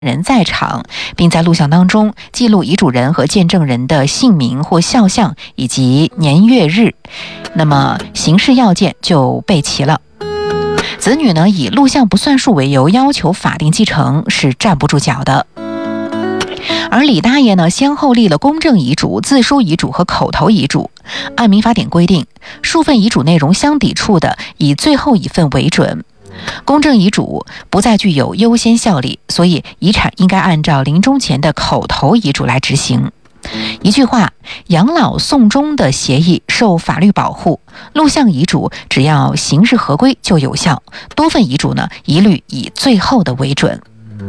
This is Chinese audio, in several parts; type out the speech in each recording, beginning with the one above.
人在场，并在录像当中记录遗嘱人和见证人的姓名或肖像以及年月日，那么刑事要件就备齐了。子女呢以录像不算数为由要求法定继承是站不住脚的。而李大爷呢，先后立了公证遗嘱、自书遗嘱和口头遗嘱。按民法典规定，数份遗嘱内容相抵触的，以最后一份为准。公证遗嘱不再具有优先效力，所以遗产应该按照临终前的口头遗嘱来执行。一句话，养老送终的协议受法律保护，录像遗嘱只要形式合规就有效，多份遗嘱呢，一律以最后的为准。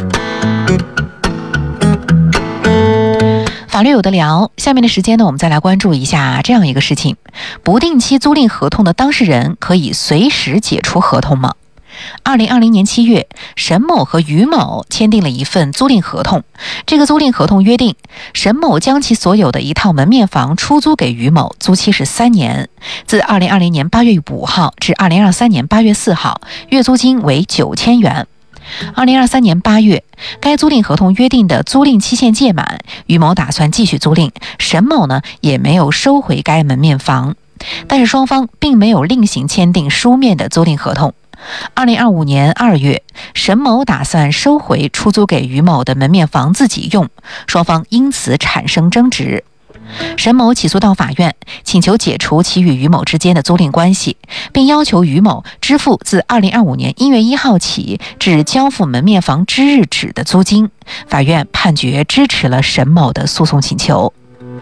法律有的聊，下面的时间呢，我们再来关注一下这样一个事情：不定期租赁合同的当事人可以随时解除合同吗？2020年7月，沈某和于某签订了一份租赁合同。这个租赁合同约定，沈某将其所有的一套门面房出租给于某，租期是3年，自2020年8月5号至2023年8月4号，月租金为9000元。2023年8月，该租赁合同约定的租赁期限届满，于某打算继续租赁，沈某呢也没有收回该门面房，但是双方并没有另行签订书面的租赁合同。2025年2月，沈某打算收回出租给于某的门面房自己用，双方因此产生争执。沈某起诉到法院，请求解除其与于某之间的租赁关系，并要求于某支付自2025年1月1号起至交付门面房之日止的租金。法院判决支持了沈某的诉讼请求。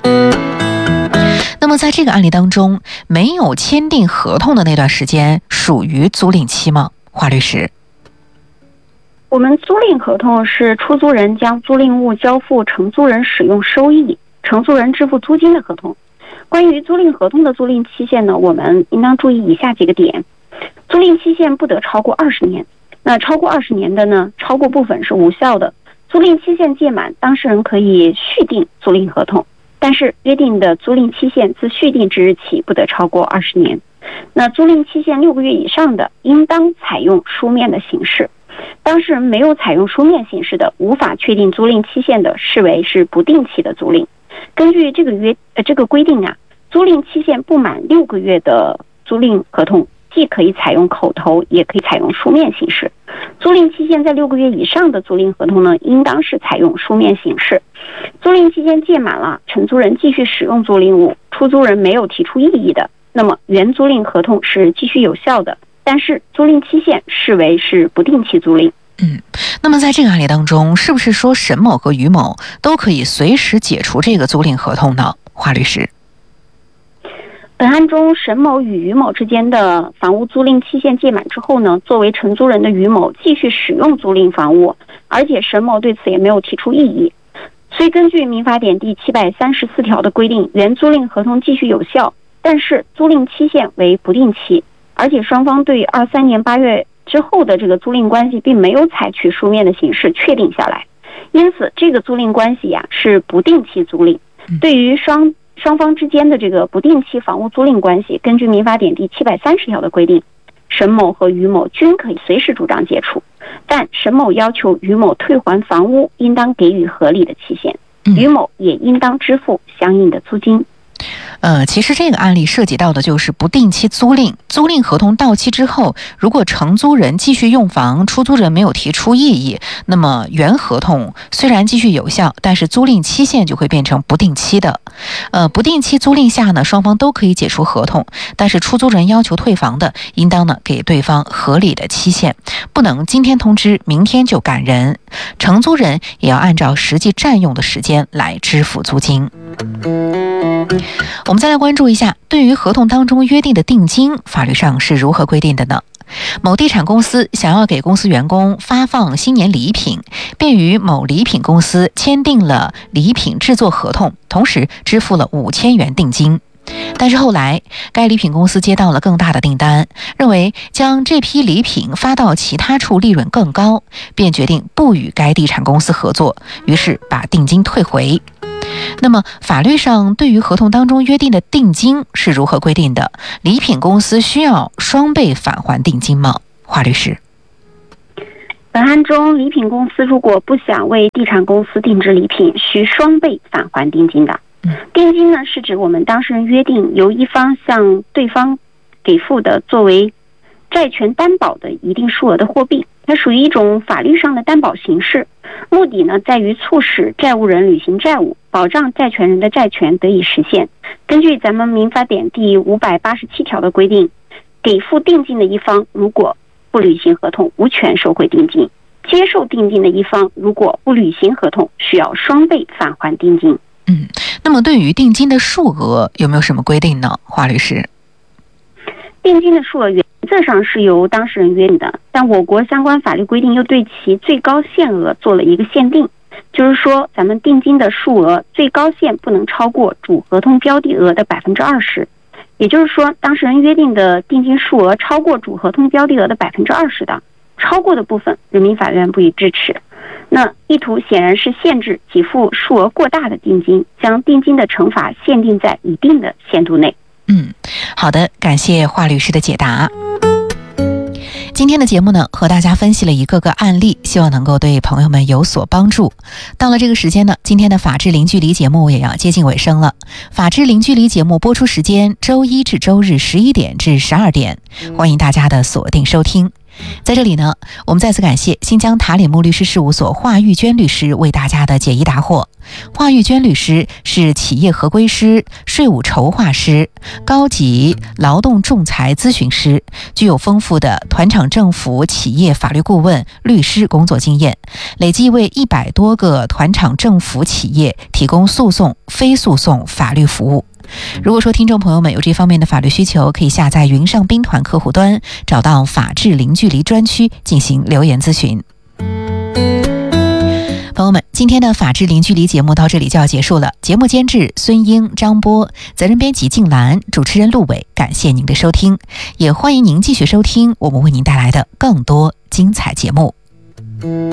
那么在这个案例当中，没有签订合同的那段时间属于租赁期吗？华律师， 我们租赁合同是出租人将租赁物交付承租人使用收益，承租人支付租金的合同。关于租赁合同的租赁期限呢，我们应当注意以下几个点：租赁期限不得超过20年，那超过20年的呢，超过部分是无效的。租赁期限届满，当事人可以续订租赁合同，但是约定的租赁期限自续订之日起不得超过20年。那租赁期限6个月以上的，应当采用书面的形式。当事人没有采用书面形式的，无法确定租赁期限的，视为是不定期的租赁。根据这个规定啊，租赁期限不满6个月的租赁合同，既可以采用口头，也可以采用书面形式。租赁期限在6个月以上的租赁合同呢，应当是采用书面形式。租赁期限届满了，承租人继续使用租赁物，出租人没有提出异议的，那么原租赁合同是继续有效的，但是租赁期限视为是不定期租赁。 那么在这个案例当中，是不是说沈某和于某都可以随时解除这个租赁合同呢？华律师， 本案中，沈某与于某之间的房屋租赁期限届满之后呢，作为承租人的于某继续使用租赁房屋，而且沈某对此也没有提出异议。虽根据民法典第734条的规定，原租赁合同继续有效，但是租赁期限为不定期，而且双方对23年8月之后的这个租赁关系并没有采取书面的形式确定下来，因此这个租赁关系是不定期租赁。对于双方之间的这个不定期房屋租赁关系，根据民法典第730条的规定，沈某和于某均可以随时主张解除，但沈某要求于某退还房屋，应当给予合理的期限，于某也应当支付相应的租金。 其实这个案例涉及到的就是不定期租赁，租赁合同到期之后，如果承租人继续用房，出租人没有提出异议，那么原合同虽然继续有效，但是租赁期限就会变成不定期的。不定期租赁下呢，双方都可以解除合同，但是出租人要求退房的，应当呢给对方合理的期限，不能今天通知，明天就赶人。承租人也要按照实际占用的时间来支付租金。我们再来关注一下，对于合同当中约定的定金，法律上是如何规定的呢？某地产公司想要给公司员工发放新年礼品，便与某礼品公司签订了礼品制作合同，同时支付了5000元定金。但是后来该礼品公司接到了更大的订单，认为将这批礼品发到其他处利润更高，便决定不与该地产公司合作，于是把定金退回。那么法律上对于合同当中约定的定金是如何规定的？礼品公司需要双倍返还定金吗？华律师， 本案中，礼品公司如果不想为地产公司定制礼品，需双倍返还定金的。定金呢，是指我们当事人约定由一方向对方给付的作为债权担保的一定数额的货币，它属于一种法律上的担保形式，目的呢在于促使债务人履行债务，保障债权人的债权得以实现。根据咱们民法典第587条的规定，给付定金的一方如果不履行合同，无权收回定金；接受定金的一方如果不履行合同，需要双倍返还定金。 那么对于定金的数额有没有什么规定呢？华律师， 定金的数额原则上是由当事人约定的，但我国相关法律规定又对其最高限额做了一个限定，就是说咱们定金的数额最高限不能超过主合同标的额的20%，也就是说当事人约定的定金数额超过主合同标的额的20%的，超过的部分人民法院不予支持。那意图显然是限制给付数额过大的定金，将定金的惩罚限定在一定的限度内。 好的，感谢华律师的解答。今天的节目呢，和大家分析了一个个案例，希望能够对朋友们有所帮助。到了这个时间呢，今天的法治零距离节目也要接近尾声了。法治零距离节目播出时间周一至周日11点至12点，欢迎大家的锁定收听。在这里呢，我们再次感谢新疆塔里木律师事务所华玉娟律师为大家的解疑答惑。华玉娟律师是企业合规师、税务筹划师、高级劳动仲裁咨询师，具有丰富的团场政府企业法律顾问、律师工作经验，累计为100多个团场政府企业提供诉讼、非诉讼法律服务。如果说听众朋友们有这方面的法律需求，可以下载云上兵团客户端，找到法治零距离专区进行留言咨询。朋友们，今天的法治零距离节目到这里就要结束了。节目监制孙英、张波，责任编辑静兰，主持人陆伟，感谢您的收听，也欢迎您继续收听我们为您带来的更多精彩节目。